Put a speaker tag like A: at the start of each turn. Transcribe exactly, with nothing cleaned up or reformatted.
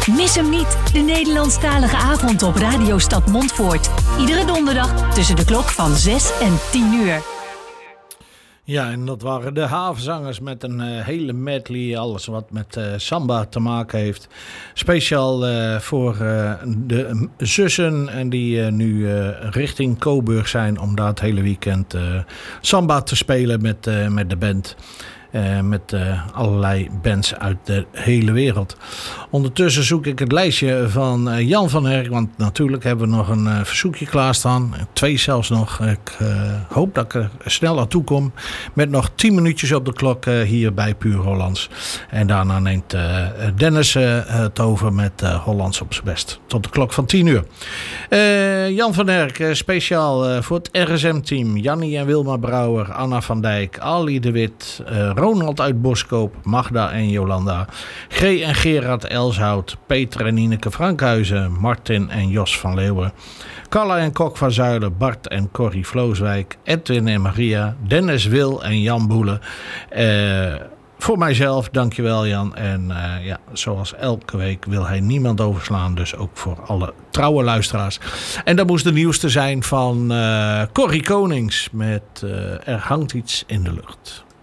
A: Mis hem niet, de Nederlandstalige avond op Radio Stad Montfoort. Iedere donderdag tussen de klok van zes en tien uur.
B: Ja, en dat waren de Havenzangers met een uh, hele medley, alles wat met uh, samba te maken heeft. Speciaal uh, voor uh, de zussen en die uh, nu uh, richting Coburg zijn om daar het hele weekend uh, samba te spelen met, uh, met de band. Uh, met uh, allerlei bands uit de hele wereld. Ondertussen zoek ik het lijstje van uh, Jan van Herk. Want natuurlijk hebben we nog een uh, verzoekje klaarstaan. Twee zelfs nog. Ik uh, hoop dat ik er snel aan toe kom. Met nog tien minuutjes op de klok uh, hier bij Puur Hollands. En daarna neemt uh, Dennis uh, het over met uh, Hollands op zijn best. Tot de klok van tien uur. Uh, Jan van Herk, uh, speciaal uh, voor het R S M-team. Jannie en Wilma Brouwer, Anna van Dijk, Ali de Wit, uh, Ronald uit Boskoop, Magda en Jolanda, G en Gerard Elshout, Peter en Ineke Frankhuizen, Martin en Jos van Leeuwen, Carla en Kok van Zuilen, Bart en Corrie Vlooswijk, Edwin en Maria, Dennis Wil en Jan Boelen. Uh, voor mijzelf, dankjewel Jan. En uh, ja, zoals elke week wil hij niemand overslaan, dus ook voor alle trouwe luisteraars. En dat moest de nieuwste zijn van uh, Corrie Konings met uh, Er hangt iets in de lucht.